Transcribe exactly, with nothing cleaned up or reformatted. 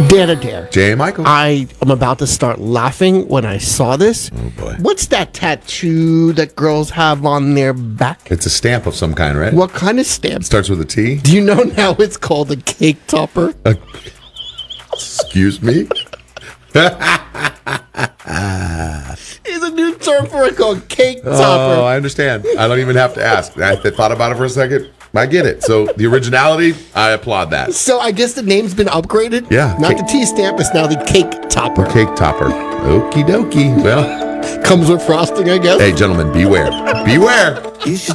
Dan Adair. J. Michael. I am about to start laughing when I saw this. Oh, boy. What's that tattoo that girls have on their back? It's a stamp of some kind, right? What kind of stamp? Starts with a T. Do you know now it's called a cake topper? Uh, excuse me? It's a new term for it called cake Oh, topper. I understand. I don't even have to ask. I th- thought about it for a second. I get it. So the originality, I applaud that. So I guess the name's been upgraded? Yeah. Not Cake- the T stamp, it's now the cake topper. Cake topper. Okie dokie. Well, Comes with frosting, I guess. hey, gentlemen, beware. Beware. You should